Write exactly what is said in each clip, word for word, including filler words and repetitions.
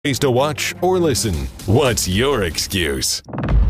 To watch or listen. What's your excuse?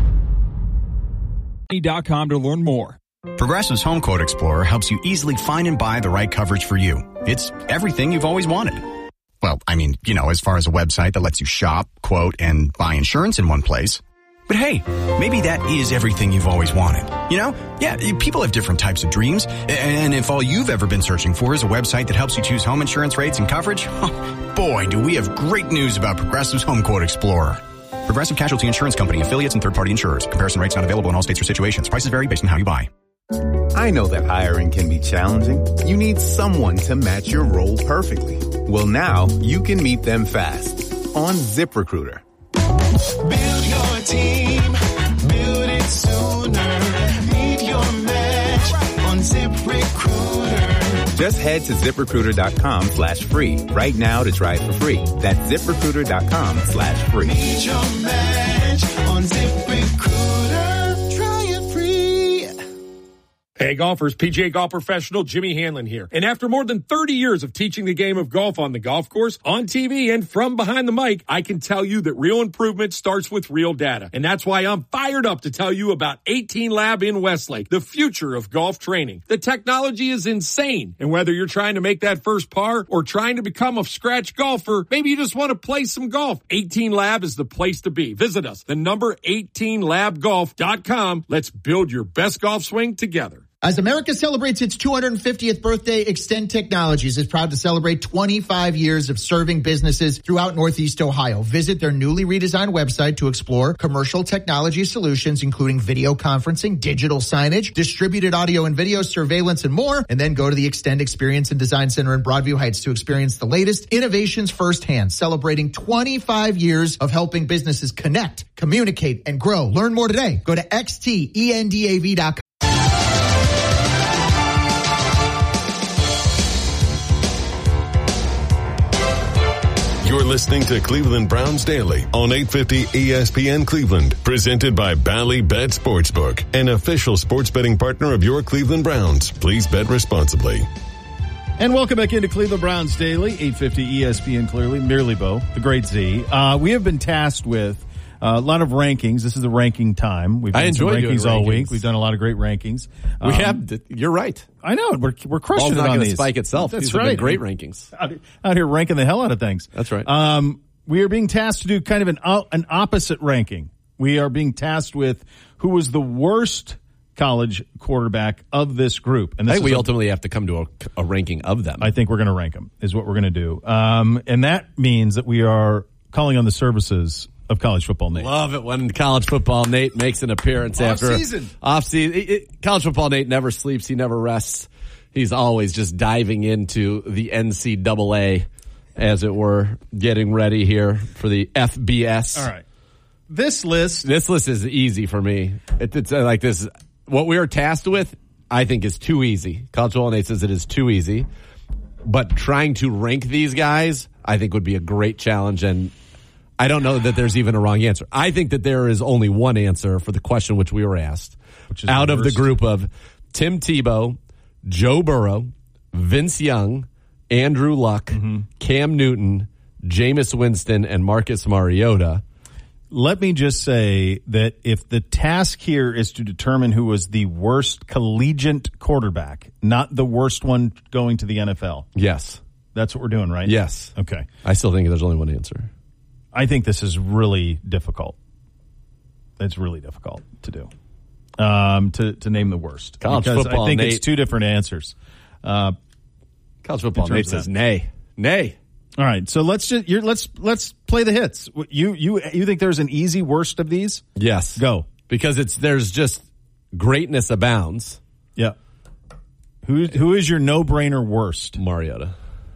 dot com to learn more. Progressive's Home Quote Explorer helps you easily find and buy the right coverage for you. It's everything you've always wanted. Well, I mean, you know, as far as a website that lets you shop, quote, and buy insurance in one place. But hey, maybe that is everything you've always wanted. You know? Yeah, people have different types of dreams. And if all you've ever been searching for is a website that helps you choose home insurance rates and coverage, boy, do we have great news about Progressive's Home Quote Explorer. Progressive Casualty Insurance Company, affiliates, and third-party insurers. Comparison rates not available in all states or situations. Prices vary based on how you buy. I know that hiring can be challenging. You need someone to match your role perfectly. Well, now you can meet them fast on ZipRecruiter. Build your team, build it sooner. Meet your match on ZipRecruiter. Just head to ZipRecruiter.com slash free right now to try it for free. That's ZipRecruiter.com slash free. Meet your match on ZipRecruiter. Try it free. Hey golfers, P G A Golf Professional Jimmy Hanlon here. And after more than thirty years of teaching the game of golf on the golf course, on T V, and from behind the mic, I can tell you that real improvement starts with real data. And that's why I'm fired up to tell you about eighteen Lab in Westlake, the future of golf training. The technology is insane. And whether you're trying to make that first par or trying to become a scratch golfer, maybe you just want to play some golf, eighteen Lab is the place to be. Visit us, the number eighteen lab golf dot com. Let's build your best golf swing together. As America celebrates its two hundred fiftieth birthday, Extend Technologies is proud to celebrate twenty-five years of serving businesses throughout Northeast Ohio. Visit their newly redesigned website to explore commercial technology solutions, including video conferencing, digital signage, distributed audio and video surveillance, and more. And then go to the Extend Experience and Design Center in Broadview Heights to experience the latest innovations firsthand, celebrating twenty-five years of helping businesses connect, communicate, and grow. Learn more today. Go to X T E N D A V dot com. You're listening to Cleveland Browns Daily on eight fifty E S P N Cleveland, presented by Bally Bet Sportsbook, an official sports betting partner of your Cleveland Browns. Please bet responsibly. And welcome back into Cleveland Browns Daily, eight fifty E S P N Clearly, Merely Bo, the great Z. Uh, we have been tasked with uh, a lot of rankings. This is the ranking time. We've done I enjoy some rankings doing all rankings. week. We've done a lot of great rankings. We Um, have. You're right. I know. We're we're crushing Ball's it not on going to these. spike itself. That's These right. have been great rankings. Out, out here ranking the hell out of things. That's right. Um, we are being tasked to do kind of an uh, an opposite ranking. We are being tasked with who was the worst college quarterback of this group. And this I think is we a, ultimately have to come to a, a ranking of them. I think we're going to rank them, is what we're going to do. Um, and that means that we are calling on the services of College Football Nate. Love it when College Football Nate makes an appearance Off after season. off season. It, it, College Football Nate never sleeps. He never rests. He's always just diving into the N C double A, as it were, getting ready here for the F B S. All right. This list. This list is easy for me. It, it's uh, like this. What we are tasked with, I think, is too easy. College Football Nate says it is too easy. But trying to rank these guys, I think, would be a great challenge. And I don't know that there's even a wrong answer. I think that there is only one answer for the question which we were asked. Which is out the of the worst. group of Tim Tebow, Joe Burrow, Vince Young, Andrew Luck, Mm-hmm. Cam Newton, Jameis Winston, and Marcus Mariota. Let me just say that if the task here is to determine who was the worst collegiate quarterback, not the worst one going to the N F L. Yes. That's what we're doing, right? Yes. Okay. I still think there's only one answer. I think this is really difficult. It's really difficult to do. Um, to, to name the worst. College because football, I think Nate. it's two different answers. Uh, College Football in terms Nate of says that. nay. Nay. all right. So let's just, you're, let's, let's play the hits. You, you, you think there's an easy worst of these? Yes. Go. Because it's, there's just greatness abounds. Yeah. Who, who is your no-brainer worst? Mariota.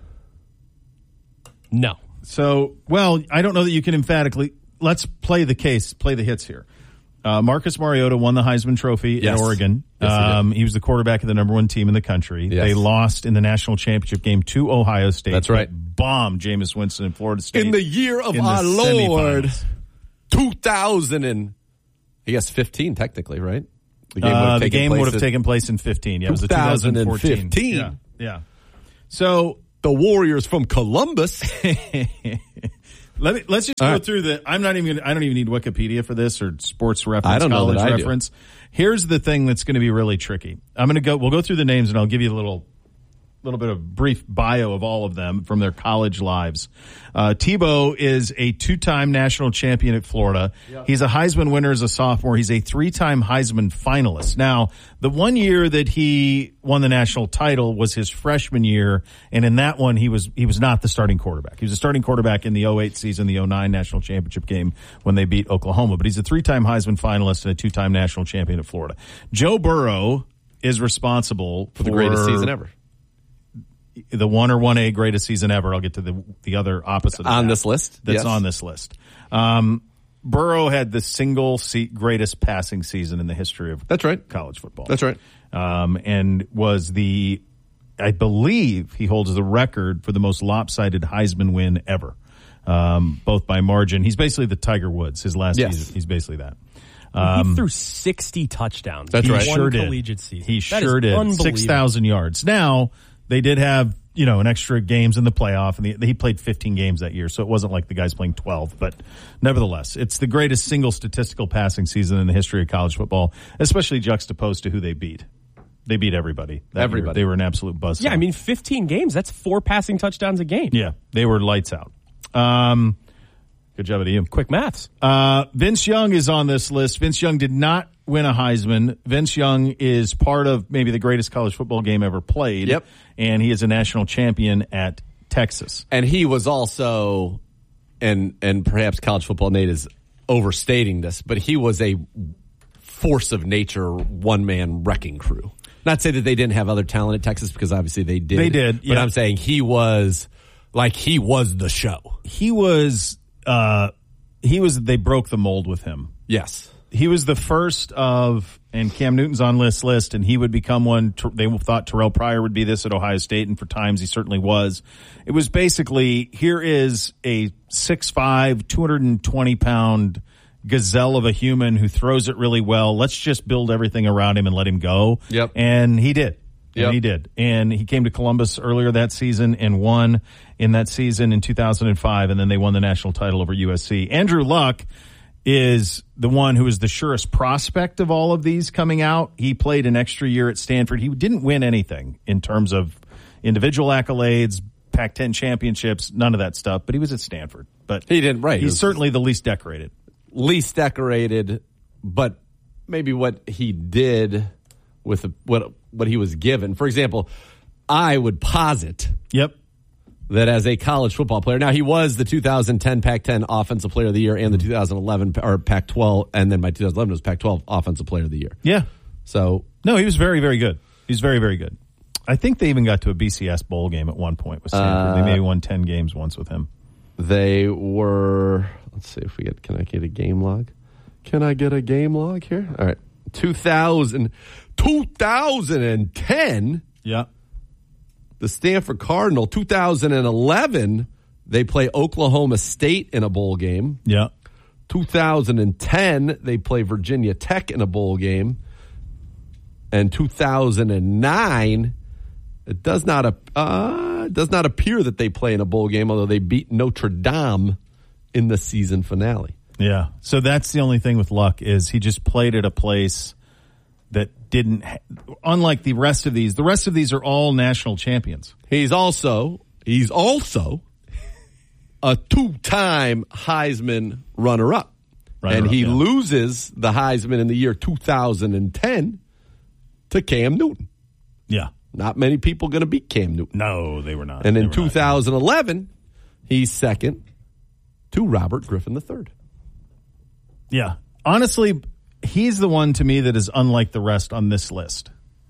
No. So, well, I don't know that you can emphatically. Let's play the case, play the hits here. Uh, Marcus Mariota won the Heisman Trophy Yes. in Oregon. Yes, he did. um, he was the quarterback of the number one team in the country. Yes. They lost in the national championship game to Ohio State. That's right. Bombed Jameis Winston in Florida State. In the year of in the our Lord, semifinals. two thousand and, I guess fifteen technically, right? The game would Uh, have the taken game place would have in taken place in fifteen. Yeah, it was a two thousand fourteen. twenty fifteen. Yeah, yeah. So the Warriors from Columbus. Let me let's just All go right. through the. I'm not even. I don't even need Wikipedia for this or sports reference. I don't know college that I do. reference. Here's the thing that's going to be really tricky. I'm going to go. We'll go through the names and I'll give you a little, little bit of brief bio of all of them from their college lives. Uh, Tebow is a two-time national champion at Florida. Yeah. He's a Heisman winner as a sophomore. He's a three-time Heisman finalist. Now, the one year that he won the national title was his freshman year, and in that one, he was he was not the starting quarterback. He was a starting quarterback in the oh eight season, the oh nine national championship game when they beat Oklahoma. But he's a three-time Heisman finalist and a two-time national champion at Florida. Joe Burrow is responsible for, For the greatest season ever. The one or one A greatest season ever. I'll get to the the other opposite of On that this list? That's Yes. on this list. Um, Burrow had the single seat greatest passing season in the history of That's right. college football. That's right. Um, and was the, I believe he holds the record for the most lopsided Heisman win ever, um, both by margin. He's basically the Tiger Woods. His last Yes. season, he's basically that. he threw sixty touchdowns. That's in right. One Sure did. collegiate season. He That sure is did. unbelievable. six thousand yards. Now, they did have, you know, an extra games in the playoff, and he played fifteen games that year, so it wasn't like the guy's playing twelve. But nevertheless, it's the greatest single statistical passing season in the history of college football, especially juxtaposed to who they beat. They beat everybody. that Everybody. year. They were an absolute buzzsaw. Yeah, I mean, fifteen games. That's four passing touchdowns a game. Yeah, they were lights out. Um, good job at you. Quick maths. Uh, Vince Young is on this list. Vince Young did not win a Heisman. Vince Young is part of maybe the greatest college football game ever played. Yep. And he is a national champion at Texas. And he was also, and and perhaps College Football Nate is overstating this, but he was a force of nature, one-man wrecking crew. Not to say that they didn't have other talent at Texas, because obviously they did. They did, But yeah. I'm saying he was, like, he was the show. He was, uh, he was, they broke the mold with him. Yes. He was the first of, and Cam Newton's on this list, and he would become one. They thought Terrell Pryor would be this at Ohio State, and for times he certainly was. It was basically, here is a six five, two hundred twenty pound gazelle of a human who throws it really well. Let's just build everything around him and let him go. Yep. And he did. And Yep. he did. And he came to Columbus earlier that season and won in that season in two thousand five, and then they won the national title over U S C. Andrew Luck is the one who is the surest prospect of all of these coming out. He played an extra year at Stanford. He didn't win anything in terms of individual accolades, Pac ten championships, none of that stuff, but he was at Stanford. But He didn't, right. He He's was- certainly the least decorated. Least decorated, but maybe what he did with the, what what he was given. For example, I would posit Yep. that as a college football player, now he was the two thousand ten Pac ten Offensive Player of the Year and the two thousand eleven or Pac twelve, and then by two thousand eleven it was Pac twelve Offensive Player of the Year. Yeah. So No, he was very, very good. He was very, very good. I think they even got to a B C S bowl game at one point with Stanford. Uh, they maybe won ten games once with him. they were, let's see if we get, can I get a game log? Can I get a game log here? All right. two thousand, two thousand ten, Yeah. the Stanford Cardinal. Two thousand eleven, they play Oklahoma State in a bowl game. Yeah. two thousand ten, they play Virginia Tech in a bowl game. And two thousand nine, it does not uh, it does not appear that they play in a bowl game, although they beat Notre Dame in the season finale. Yeah. So that's the only thing with Luck is he just played at a place that didn't, ha- unlike the rest of these, the rest of these are all national champions. He's also he's also a two-time Heisman runner-up. Runner-up, and he yeah. loses the Heisman in the year two thousand ten to Cam Newton. Yeah. Not many people going to beat Cam Newton. No, they were not. And They in were not. two thousand eleven, he's second to Robert Griffin the third. Yeah. Honestly, he's the one to me that is unlike the rest on this list.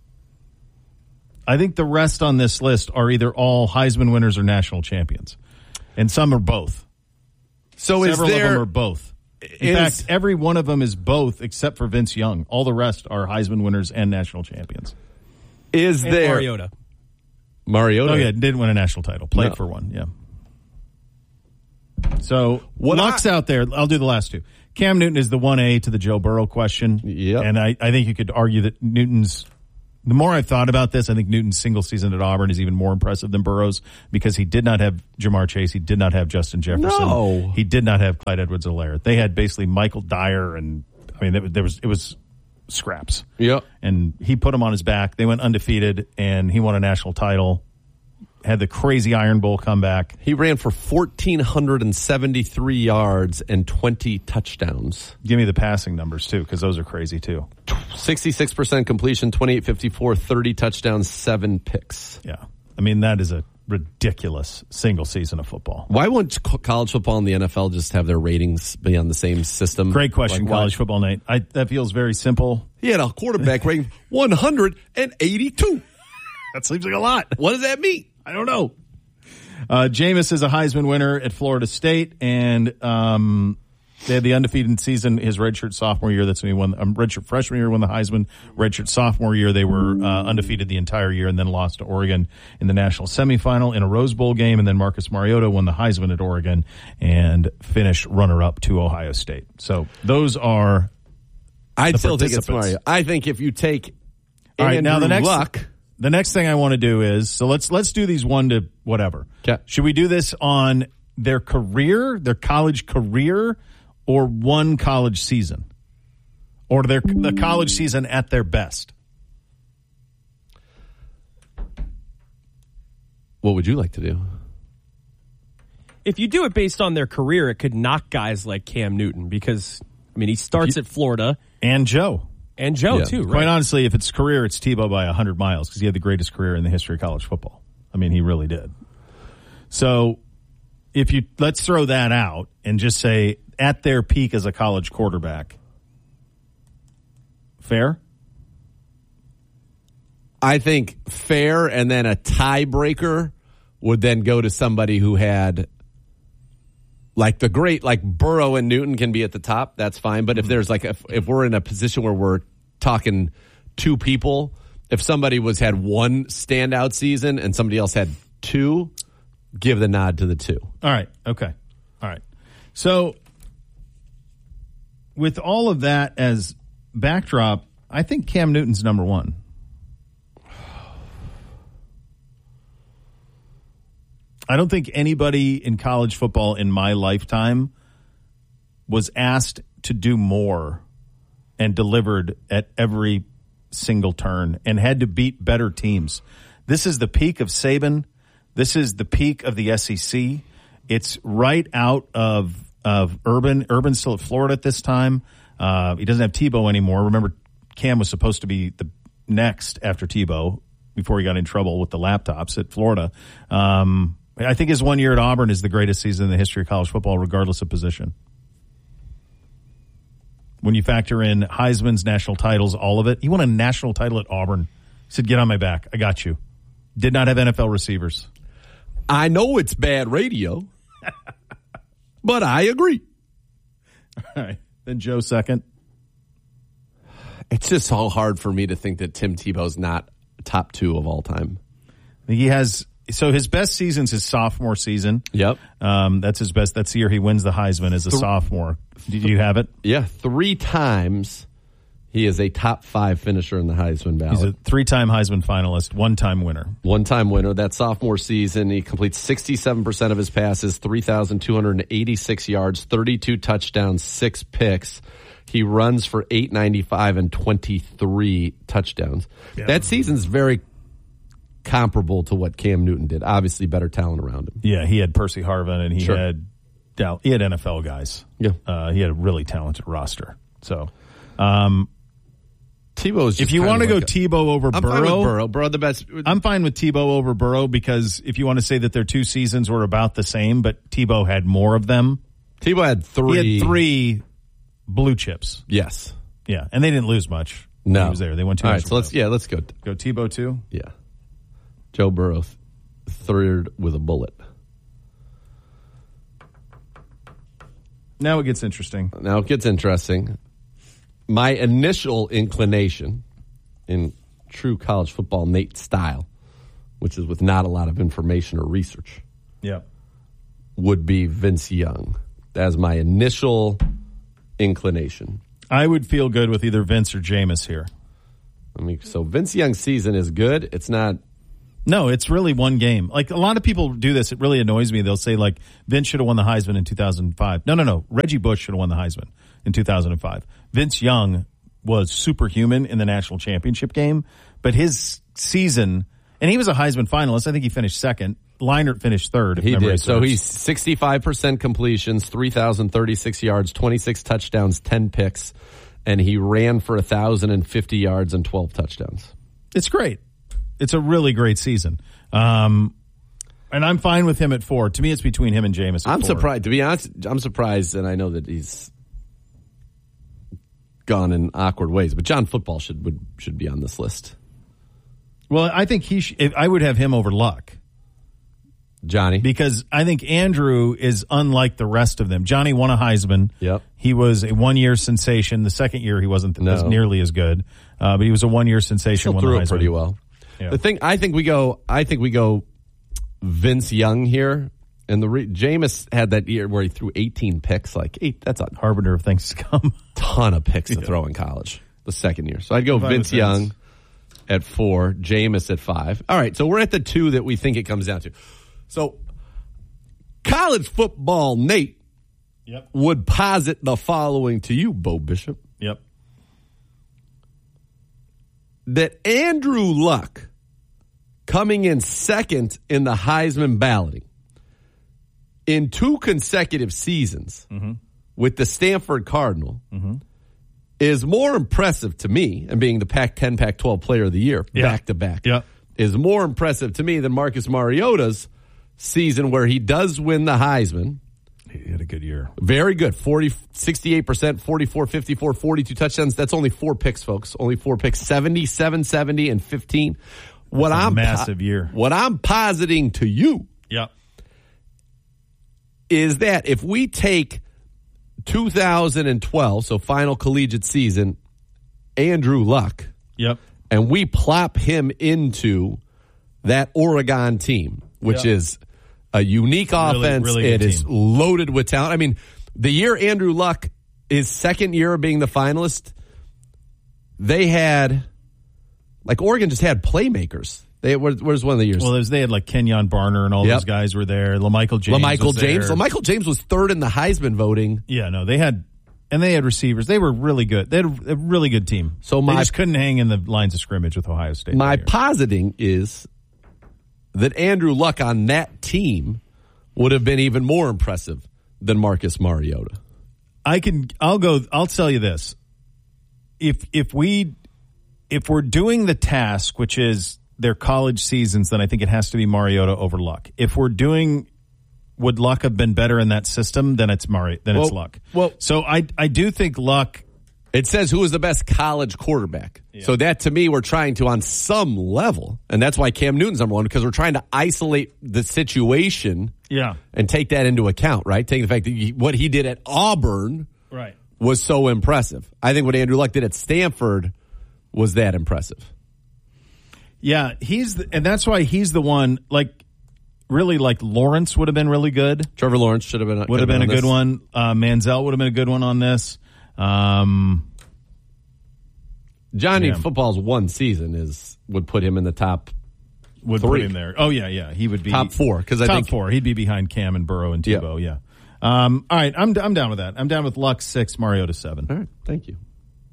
I think the rest on this list are either all Heisman winners or national champions. And some are both. So is Several of there them are both. In is- fact, every one of them is both except for Vince Young. All the rest are Heisman winners and national champions. is And there Mariota. Mariota? Oh, yeah, didn't win a national title. Played No. for one, yeah. So, What Luck's I- out there. I'll do the last two. Cam Newton is the one A to the Joe Burrow question. Yep. And I, I think you could argue that Newton's The more I've thought about this, I think Newton's single season at Auburn is even more impressive than Burrow's because he did not have Jamar Chase. He did not have Justin Jefferson. No. He did not have Clyde Edwards-Helaire. They had basically Michael Dyer, and I mean, there was it was scraps. Yep. And he put him on his back. They went undefeated, and he won a national title. Had the crazy Iron Bowl comeback. He ran for one thousand four hundred seventy-three yards and twenty touchdowns. Give me the passing numbers, too, because those are crazy, too. sixty-six percent completion, twenty-eight fifty-four, thirty touchdowns, seven picks. Yeah. I mean, that is a ridiculous single season of football. Why won't co- college football and the N F L just have their ratings be on the same system? Great question, like college what? football, Nate. I, that feels very simple. He had a quarterback rating one hundred eighty-two. That seems like a lot. What does that mean? I don't know. Uh, Jameis is a Heisman winner at Florida State, and um, they had the undefeated season his redshirt sophomore year. That's when he won. Um, redshirt freshman year won the Heisman. Redshirt sophomore year they were uh, undefeated the entire year, and then lost to Oregon in the national semifinal in a Rose Bowl game. And then Marcus Mariota won the Heisman at Oregon and finished runner-up to Ohio State. So those are. I the still think it's participants. Mario. I think if you take All right, Andrew now the next Luck. The next thing I want to do is, so let's let's do these one to whatever. Okay. Should we do this on their career, their college career, or one college season? Or their the college season at their best? What would you like to do? If you do it based on their career, it could knock guys like Cam Newton because, I mean, he starts You- at Florida. And Joe. And Joe, Yeah. too, right? Quite honestly, if it's career, it's Tebow by one hundred miles because he had the greatest career in the history of college football. I mean, he really did. So if you let's throw that out and just say at their peak as a college quarterback. Fair? I think fair, and then a tiebreaker would then go to somebody who had, like the great, like Burrow and Newton can be at the top. That's fine. But if there's like, if, if we're in a position where we're talking two people, if somebody was had one standout season and somebody else had two, give the nod to the two. All right. Okay. All right. So with all of that as backdrop, I think Cam Newton's number one. I don't think anybody in college football in my lifetime was asked to do more and delivered at every single turn and had to beat better teams. This is the peak of Saban. This is the peak of the S E C. It's right out of of Urban. Urban's still at Florida at this time. Uh, he doesn't have Tebow anymore. Remember, Cam was supposed to be the next after Tebow before he got in trouble with the laptops at Florida. Um, I think his one year at Auburn is the greatest season in the history of college football, regardless of position. When you factor in Heisman's national titles, all of it, he won a national title at Auburn. He said, "Get on my back. I got you." Did not have N F L receivers. I know it's bad radio, but I agree. All right. Then Joe second. It's just so hard for me to think that Tim Tebow's not top two of all time. He has, so his best season's his sophomore season. Yep. Um, that's his best. That's the year he wins the Heisman as a Th- sophomore. Did you have it? Yeah. Three times he is a top five finisher in the Heisman ballot. He's a three-time Heisman finalist, one-time winner. One-time winner. That sophomore season, he completes sixty-seven percent of his passes, three thousand two hundred eighty-six yards, thirty-two touchdowns, six picks. He runs for eight ninety-five and twenty-three touchdowns. Yeah. That season's very comparable to what Cam Newton did. Obviously, better talent around him. Yeah, he had Percy Harvin, and he Sure. had he had N F L guys. Yeah, uh, he had a really talented roster. So, um, Tebow's. If you want to go like a, Tebow over I'm Burrow, fine with Burrow, Burrow the best. I'm fine with Tebow over Burrow because if you want to say that their two seasons were about the same, but Tebow had more of them. Tebow had three. He had three blue chips. Yes. Yeah, and they didn't lose much. No, he was there. They won two. All right, so let's yeah, let's go. Go Tebow too. Yeah. Joe Burrow, th- third with a bullet. Now it gets interesting. Now it gets interesting. My initial inclination in true college football Nate style, which is with not a lot of information or research, yeah, would be Vince Young. That's my initial inclination. I would feel good with either Vince or Jameis here. I mean, so Vince Young's season is good. It's not. No, it's really one game. Like, a lot of people do this. It really annoys me. They'll say, like, Vince should have won the Heisman in two thousand five. No, no, no. Reggie Bush should have won the Heisman in two thousand five. Vince Young was superhuman in the national championship game, but his season, and he was a Heisman finalist. I think he finished second. Leinart finished third. If He memory did. So serves. he's sixty-five percent completions, three thousand thirty-six yards, twenty-six touchdowns, ten picks, and he ran for one thousand fifty yards and twelve touchdowns. It's great. It's a really great season. Um, and I'm fine with him at four. To me, it's between him and Jameis at I'm four. surprised. To be honest, I'm surprised, and I know that he's gone in awkward ways, but John Football should would should be on this list. Well, I think he. Sh- I would have him over Luck. Johnny. Because I think Andrew is unlike the rest of them. Johnny won a Heisman. Yep. He was a one-year sensation. The second year, he wasn't No. as nearly as good, uh, but he was a one-year sensation. Still won threw the it Heisman. pretty well. Yeah. The thing, I think we go, I think we go Vince Young here. And the re- Jameis had that year where he threw eighteen picks. Like, eight, that's a Harbinger of things to come. ton of picks to Yeah. throw in college the second year. So I'd go If I Vince was Young Vince. at four, Jameis at five. All right, so we're at the two that we think it comes down to. So college football Nate Yep. would posit the following to you, Bo Bishop. Yep. That Andrew Luck coming in second in the Heisman balloting in two consecutive seasons Mm-hmm. with the Stanford Cardinal is more impressive to me, and being the Pac ten, Pac twelve player of the year Yeah. back to back, Yeah. is more impressive to me than Marcus Mariota's season where he does win the Heisman. He had a good year. Very good. forty, sixty-eight percent, forty-four, fifty-four, forty-two touchdowns. That's only four picks, folks. Only four picks. seventy-seven, seventy, and fifteen. What That's a I'm massive year. What I'm positing to you Yep. is that if we take two thousand twelve, so final collegiate season, Andrew Luck, Yep. and we plop him into that Oregon team, which Yeah. is a unique Really, offense. really good It is team. loaded with talent. I mean, the year Andrew Luck, his second year of being the finalist, they had, like, Oregon just had playmakers. They where, where's one of the years? Well, there's, they had like Kenyon Barner and all Yep. those guys were there. LaMichael James. LaMichael was James. there. LaMichael James was third in the Heisman voting. Yeah, no, they had, and they had receivers. They were really good. They had a, a really good team. So they my- just couldn't hang in the lines of scrimmage with Ohio State. My that year. positing is that Andrew Luck on that team would have been even more impressive than Marcus Mariota. I can. I'll go. I'll tell you this. If if we if we're doing the task, which is their college seasons, then I think it has to be Mariota over Luck. If we're doing, would Luck have been better in that system? Then it's Mari. Then it's Well- Luck. well- so I I do think Luck. It says who is the best college quarterback. So that, to me, we're trying to, on some level, and that's why Cam Newton's number one, because we're trying to isolate the situation Yeah. and take that into account, right? Taking the fact that he, what he did at Auburn Right. was so impressive. I think what Andrew Luck did at Stanford was that impressive. Yeah, he's the, and that's why he's the one. Like, really, like Lawrence would have been really good. Trevor Lawrence should have been Would have been a on good this. one. Uh, Manziel would have been a good one on this. Um, Johnny Yeah. Football's one season is would put him in the top would Three. put him there. Oh yeah, yeah, he would be Top four, 'cause I top think- four. He'd be behind Cam and Burrow and Tebow. Yeah. Um, all right, I'm I'm down with that. I'm down with Luck six, Mariota seven. All right, thank you.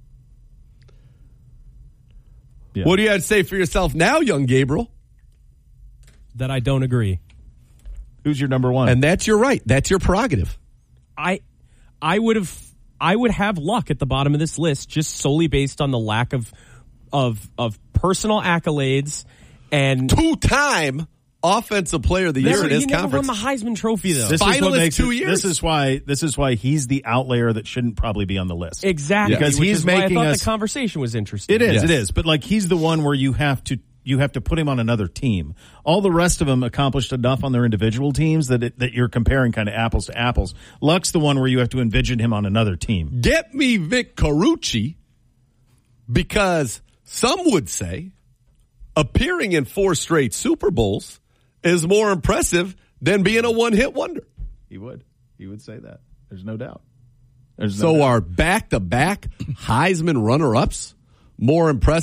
Yeah. What do you have to say for yourself now, young Gabriel? That I don't agree. Who's your number one? And that's your right. That's your prerogative. I I would have I would have Luck at the bottom of this list just solely based on the lack of of of personal accolades and Two-time offensive player of the year never, in his he never conference. won the Heisman Trophy though. this is what finalist makes two it, years. This is why this is why he's the outlier that shouldn't probably be on the list. Exactly, Because which he's is why making I thought us- the conversation was interesting. It is, Yes. it is. But like he's the one where you have to you have to put him on another team. All the rest of them accomplished enough on their individual teams that it, that you're comparing kind of apples to apples. Luck's the one where you have to envision him on another team. Get me Vic Carucci, because some would say appearing in four straight Super Bowls is more impressive than being a one-hit wonder. He would. He would say that. There's no doubt. There's no So doubt. are back-to-back Heisman runner-ups more impressive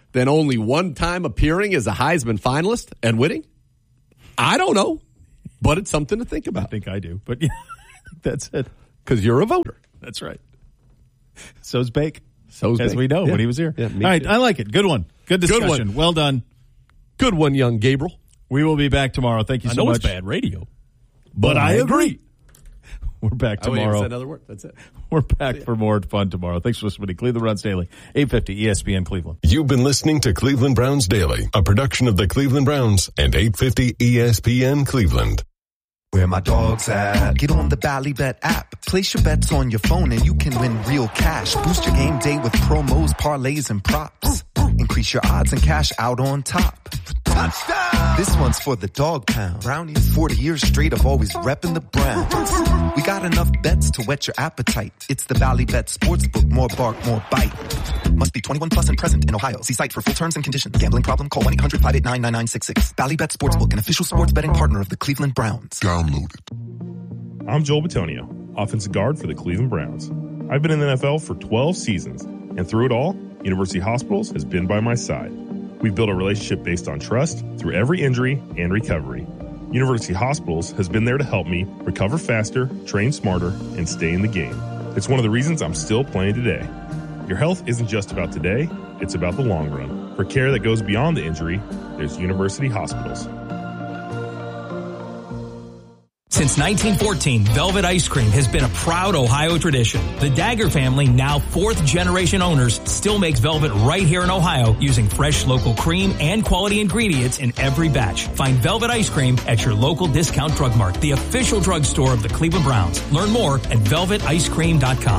than only one time appearing as a Heisman finalist and winning? I don't know, but it's something to think about. I think I do, but yeah, that's it. Because you're a voter. That's right. So's Bake. So's As Bake. we know Yeah. when he was here. Yeah, All right, too. I like it. Good one. Good discussion. Good one. Well done. Good one, young Gabriel. We will be back tomorrow. Thank you I so know much. it's bad radio. But I agree. We're back I won't even tomorrow. say another word. That's it. We're back for more fun tomorrow. Thanks for listening to Cleveland Browns Daily, eight fifty E S P N Cleveland. You've been listening to Cleveland Browns Daily, a production of the Cleveland Browns and eight fifty E S P N Cleveland. Where my dog's at. Get on the Bally Bet app. Place your bets on your phone and you can win real cash. Boost your game day with promos, parlays, and props. Increase your odds and cash out on top. Touchdown! This one's for the dog pound. Brownies. forty years straight of always repping the Browns. We got enough bets to whet your appetite. It's the Bally Bet Sportsbook. More bark, more bite. Must be twenty-one plus and present in Ohio. See site for full terms and conditions. Gambling problem? Call one eight hundred five eight nine nine nine six six. Bally Bet Sportsbook, an official sports betting partner of the Cleveland Browns. Download it. I'm Joel Batonio, offensive guard for the Cleveland Browns. I've been in the N F L for twelve seasons, and through it all, University Hospitals has been by my side. We've built a relationship based on trust through every injury and recovery. University Hospitals has been there to help me recover faster, train smarter, and stay in the game. It's one of the reasons I'm still playing today. Your health isn't just about today, it's about the long run. For care that goes beyond the injury, there's University Hospitals. Since nineteen fourteen, Velvet Ice Cream has been a proud Ohio tradition. The Dagger family, now fourth-generation owners, still makes Velvet right here in Ohio using fresh local cream and quality ingredients in every batch. Find Velvet Ice Cream at your local discount drug mart, the official drugstore of the Cleveland Browns. Learn more at velvet ice cream dot com.